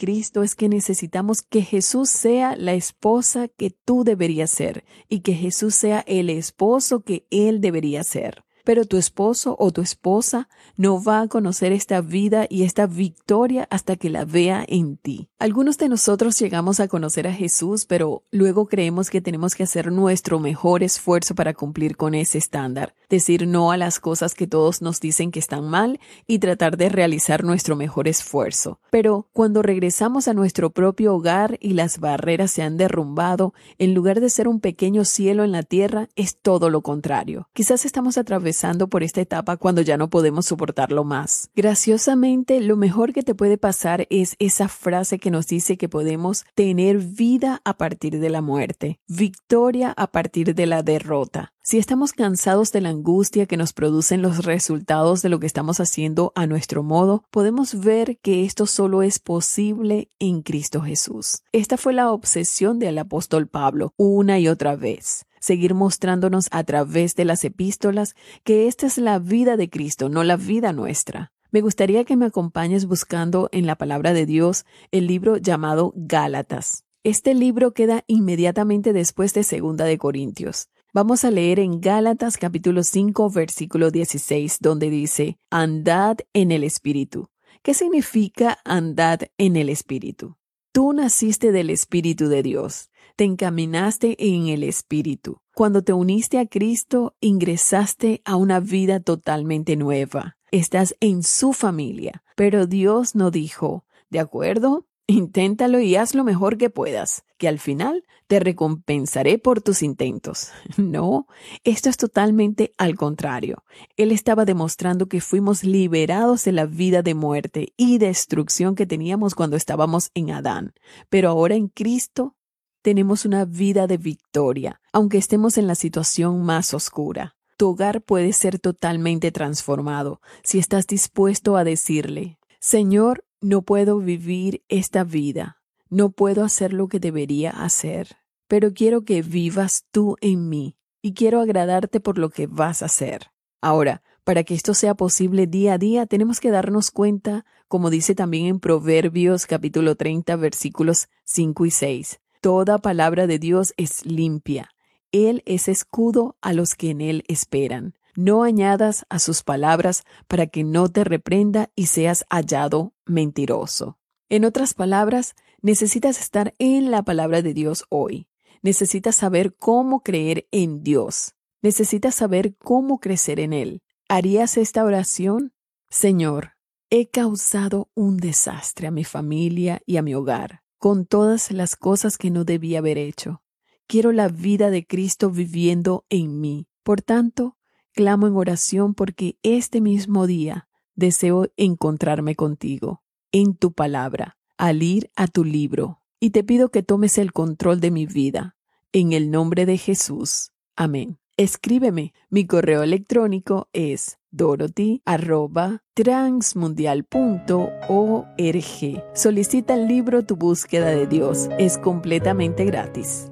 Cristo es que necesitamos que Jesús sea la esposa que tú deberías ser y que Jesús sea el esposo que Él debería ser. Pero tu esposo o tu esposa no va a conocer esta vida y esta victoria hasta que la vea en ti. Algunos de nosotros llegamos a conocer a Jesús, pero luego creemos que tenemos que hacer nuestro mejor esfuerzo para cumplir con ese estándar. Decir no a las cosas que todos nos dicen que están mal y tratar de realizar nuestro mejor esfuerzo. Pero cuando regresamos a nuestro propio hogar y las barreras se han derrumbado, en lugar de ser un pequeño cielo en la tierra, es todo lo contrario. Quizás estamos atravesando por esta etapa cuando ya no podemos soportarlo más. Graciosamente, lo mejor que te puede pasar es esa frase que nos dice que podemos tener vida a partir de la muerte, victoria a partir de la derrota. Si estamos cansados de la angustia que nos producen los resultados de lo que estamos haciendo a nuestro modo, podemos ver que esto solo es posible en Cristo Jesús. Esta fue la obsesión del apóstol Pablo una y otra vez. Seguir mostrándonos a través de las epístolas que esta es la vida de Cristo, no la vida nuestra. Me gustaría que me acompañes buscando en la palabra de Dios el libro llamado Gálatas. Este libro queda inmediatamente después de 2 de Corintios. Vamos a leer en Gálatas capítulo 5, versículo 16, donde dice, andad en el Espíritu. ¿Qué significa andad en el Espíritu? Tú naciste del Espíritu de Dios. Te encaminaste en el Espíritu. Cuando te uniste a Cristo, ingresaste a una vida totalmente nueva. Estás en su familia. Pero Dios no dijo, ¿de acuerdo? Inténtalo y haz lo mejor que puedas, que al final te recompensaré por tus intentos. No, esto es totalmente al contrario. Él estaba demostrando que fuimos liberados de la vida de muerte y destrucción que teníamos cuando estábamos en Adán. Pero ahora en Cristo tenemos una vida de victoria, aunque estemos en la situación más oscura. Tu hogar puede ser totalmente transformado si estás dispuesto a decirle, Señor, no puedo vivir esta vida, no puedo hacer lo que debería hacer, pero quiero que vivas tú en mí y quiero agradarte por lo que vas a hacer. Ahora, para que esto sea posible día a día, tenemos que darnos cuenta, como dice también en Proverbios capítulo 30, versículos 5 y 6. Toda palabra de Dios es limpia. Él es escudo a los que en Él esperan. No añadas a sus palabras para que no te reprenda y seas hallado mentiroso. En otras palabras, necesitas estar en la palabra de Dios hoy. Necesitas saber cómo creer en Dios. Necesitas saber cómo crecer en Él. ¿Harías esta oración? Señor, he causado un desastre a mi familia y a mi hogar, con todas las cosas que no debía haber hecho. Quiero la vida de Cristo viviendo en mí. Por tanto, clamo en oración porque este mismo día deseo encontrarme contigo, en tu palabra, al ir a tu libro. Y te pido que tomes el control de mi vida. En el nombre de Jesús. Amén. Escríbeme. Mi correo electrónico es dorothy@transmundial.org. Solicita el libro Tu búsqueda de Dios. Es completamente gratis.